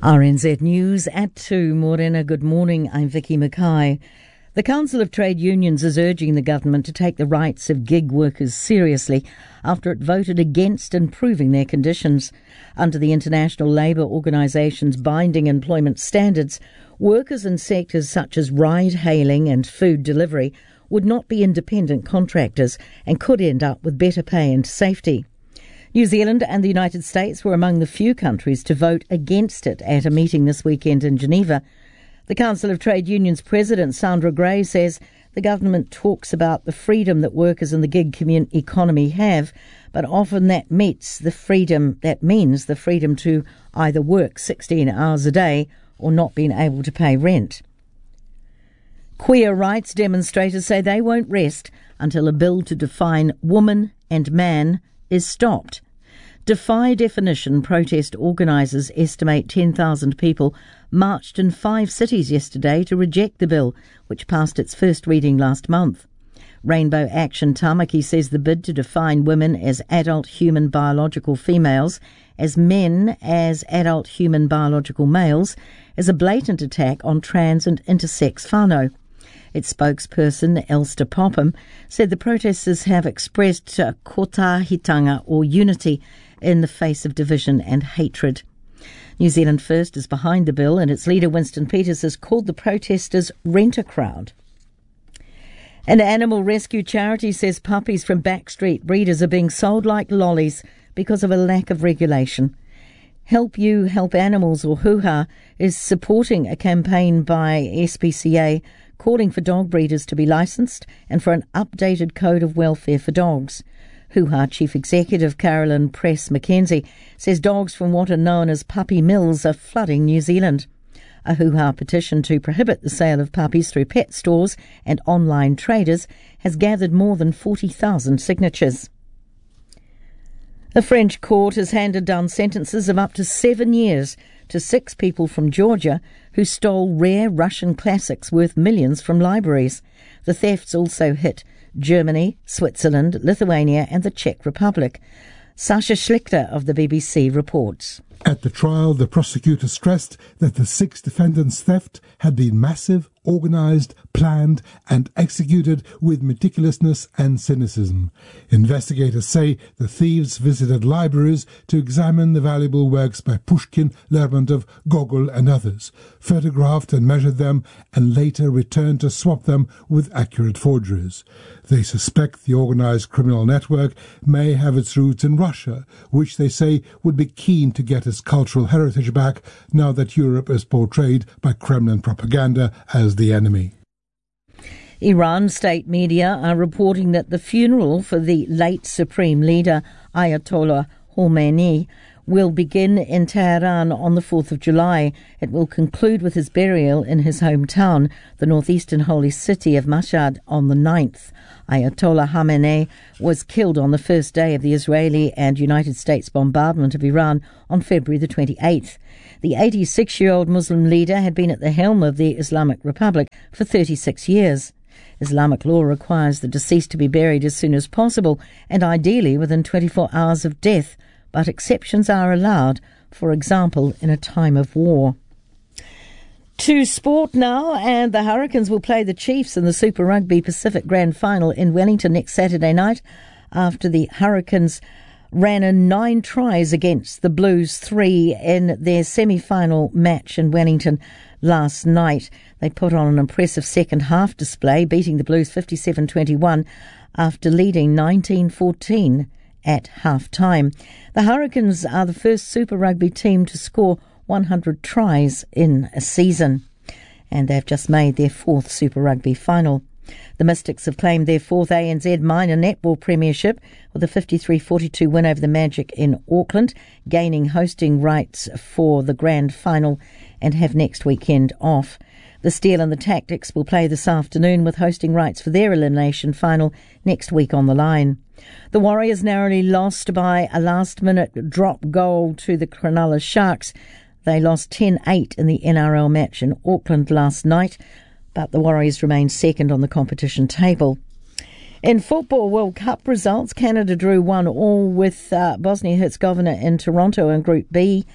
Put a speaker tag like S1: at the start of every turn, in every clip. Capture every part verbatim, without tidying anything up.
S1: R N Z News at two. Morena, good morning. I'm Vicky Mackay. The Council of Trade Unions is urging the government to take the rights of gig workers seriously after it voted against improving their conditions. Under the International Labour Organisation's binding employment standards, workers in sectors such as ride-hailing and food delivery would not be independent contractors and could end up with better pay and safety. New Zealand and the United States were among the few countries to vote against it at a meeting this weekend in Geneva. The Council of Trade Unions President Sandra Gray says the government talks about the freedom that workers in the gig community economy have, but often that meets the freedom, that means the freedom to either work sixteen hours a day or not being able to pay rent. Queer rights demonstrators say they won't rest until a bill to define woman and man is stopped. Defy Definition protest organisers estimate ten thousand people marched in five cities yesterday to reject the bill, which passed its first reading last month. Rainbow Action Tamaki says the bid to define women as adult human biological females, as men as adult human biological males, is a blatant attack on trans and intersex whānau. Its spokesperson, Elster Popham, said the protesters have expressed uh, kotahitanga, or unity, in the face of division and hatred. New Zealand First is behind the bill, and its leader, Winston Peters, has called the protesters rent-a-crowd. An animal rescue charity says puppies from backstreet breeders are being sold like lollies because of a lack of regulation. Help You, Help Animals, or Hoo-Ha, is supporting a campaign by S P C A calling for dog breeders to be licensed and for an updated code of welfare for dogs. Hoo-Ha Chief Executive Carolyn Press McKenzie says dogs from what are known as puppy mills are flooding New Zealand. A Hoo-Ha petition to prohibit the sale of puppies through pet stores and online traders has gathered more than forty thousand signatures. A French court has handed down sentences of up to seven years to six people from Georgia who stole rare Russian classics worth millions from libraries. The thefts also hit Germany, Switzerland, Lithuania and the Czech Republic. Sasha Schlichter of the B B C reports.
S2: At the trial, the prosecutor stressed that the six defendants' theft had been massive, organised, planned and executed with meticulousness and cynicism. Investigators say the thieves visited libraries to examine the valuable works by Pushkin, Lermontov, Gogol and others, photographed and measured them, and later returned to swap them with accurate forgeries. They suspect the organised criminal network may have its roots in Russia, which they say would be keen to get its cultural heritage back now that Europe is portrayed by Kremlin propaganda as the enemy.
S1: Iran state media are reporting that the funeral for the late Supreme Leader Ayatollah Khomeini will begin in Tehran on the fourth of July. It will conclude with his burial in his hometown, the northeastern holy city of Mashhad, on the ninth. Ayatollah Khamenei was killed on the first day of the Israeli and United States bombardment of Iran on February the twenty-eighth. The eighty-six-year-old Muslim leader had been at the helm of the Islamic Republic for thirty-six years. Islamic law requires the deceased to be buried as soon as possible and ideally within twenty-four hours of death, but exceptions are allowed, for example, in a time of war. To sport now, and the Hurricanes will play the Chiefs in the Super Rugby Pacific Grand Final in Wellington next Saturday night after the Hurricanes ran in nine tries against the Blues, three in their semi-final match in Wellington last night. They put on an impressive second half display, beating the Blues fifty-seven twenty-one after leading nineteen fourteen at half-time. The Hurricanes are the first Super Rugby team to score one hundred tries in a season, and they've just made their fourth Super Rugby final. The Mystics have claimed their fourth A N Z Minor Netball Premiership with a fifty-three forty-two win over the Magic in Auckland, gaining hosting rights for the grand final and have next weekend off. The Steel and the Tactics will play this afternoon with hosting rights for their elimination final next week on the line. The Warriors narrowly lost by a last-minute drop goal to the Cronulla Sharks. They lost ten eight in the N R L match in Auckland last night, but the Warriors remain second on the competition table. In football World Cup results, Canada drew one all with uh, Bosnia-Herzegovina in Toronto in Group B.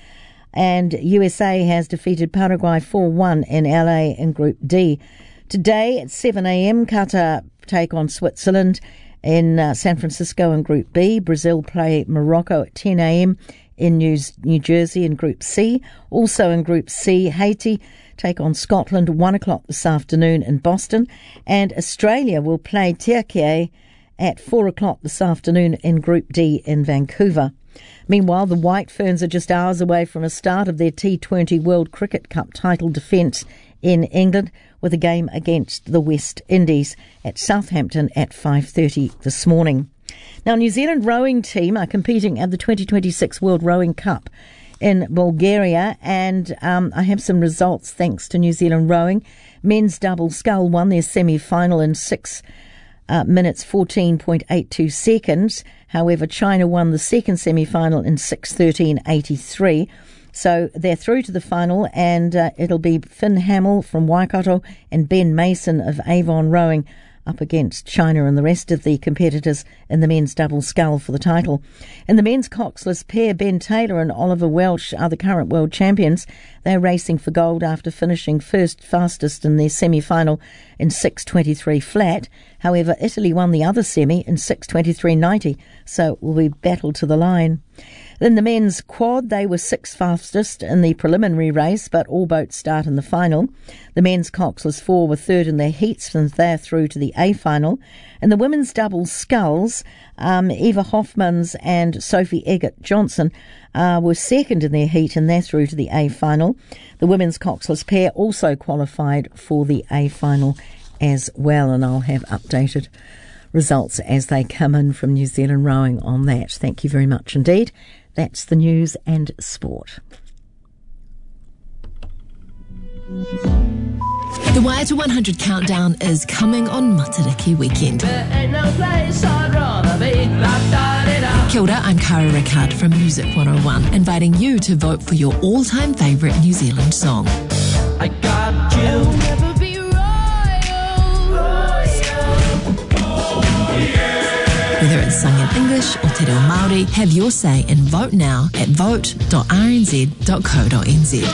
S1: And U S A has defeated Paraguay four one in L A in Group D. Today at seven a.m, Qatar take on Switzerland in uh, San Francisco in Group B. Brazil play Morocco at ten a.m. in New, New Jersey in Group C. Also in Group C, Haiti take on Scotland one o'clock this afternoon in Boston. And Australia will play Turkey at four o'clock this afternoon in Group D in Vancouver. Meanwhile, the White Ferns are just hours away from a start of their T twenty World Cricket Cup title defence in England with a game against the West Indies at Southampton at five thirty this morning. Now, New Zealand rowing team are competing at the twenty twenty-six World Rowing Cup in Bulgaria, and um, I have some results thanks to New Zealand rowing. Men's double scull won their semi-final in six uh, minutes fourteen point eight two seconds. However, China won the second semi-final in six thirteen eighty-three. So they're through to the final, and uh, it'll be Finn Hamill from Waikato and Ben Mason of Avon Rowing up against China and the rest of the competitors in the men's double scull for the title. In the men's coxless pair, Ben Taylor and Oliver Welch are the current world champions. They're racing for gold after finishing first fastest in their semi-final in six twenty-three flat. However, Italy won the other semi in six twenty-three ninety, so it will be battle to the line. In the men's quad, they were sixth fastest in the preliminary race, but all boats start in the final. The men's coxless four were third in their heats, and they're through to the A final. In the women's double sculls, um, Eva Hoffmans and Sophie Eggert Johnson uh, were second in their heat, and they're through to the A final. The women's coxless pair also qualified for the A final as well, and I'll have updated results as they come in from New Zealand rowing on that. Thank you very much indeed. That's the news and sport.
S3: The Wire to one hundred countdown is coming on Matariki weekend. Kia ora, I'm Cara Rickard from Music one oh one, inviting you to vote for your all-time favourite New Zealand song. I got you. Never be Whether it's sung in English or te reo Māori, have your say and vote now at vote dot r n z dot co dot n z.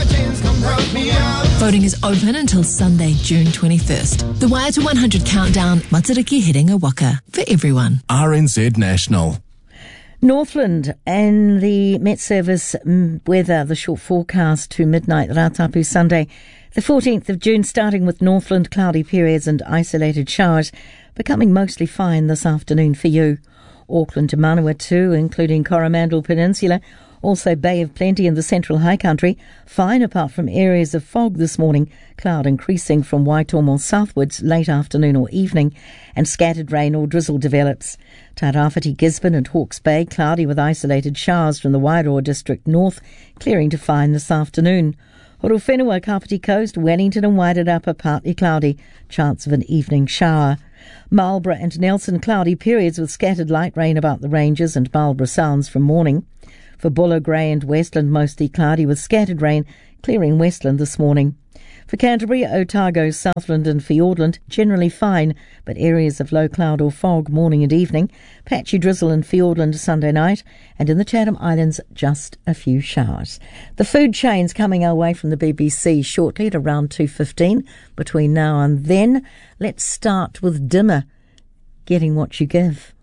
S3: Voting is open until Sunday, June twenty-first. The Wire to one hundred countdown, Matariki Herenga Waka, for everyone.
S4: R N Z National.
S1: Northland and the Met Service weather, the short forecast to midnight Ratapu Sunday, the fourteenth of June, starting with Northland cloudy periods and isolated showers, becoming mostly fine this afternoon for you. Auckland to Manawatu, including Coromandel Peninsula, also Bay of Plenty in the Central High Country, fine apart from areas of fog this morning, cloud increasing from Waitomo southwards late afternoon or evening, and scattered rain or drizzle develops. Tairāwhiti, Gisborne and Hawke's Bay, cloudy with isolated showers from the Wairoa district north, clearing to fine this afternoon. Horowhenua, Kapiti Coast, Wellington and Wairarapa, partly cloudy, chance of an evening shower. Marlborough and Nelson, cloudy periods with scattered light rain about the ranges and Marlborough Sounds from morning. For Buller, Grey and Westland, mostly cloudy with scattered rain, clearing Westland this morning. For Canterbury, Otago, Southland and Fiordland, generally fine, but areas of low cloud or fog morning and evening. Patchy drizzle in Fiordland Sunday night, and in the Chatham Islands, just a few showers. The food chain's coming our way from the B B C shortly at around two fifteen. Between now and then, let's start with Dimmer, Getting What You Give.